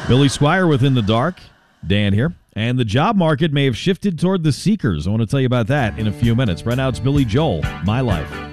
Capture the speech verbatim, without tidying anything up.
Billy Squire within the dark. Dan here. And the job market may have shifted toward the seekers. I want to tell you about that in a few minutes. Right now, it's Billy Joel, My Life.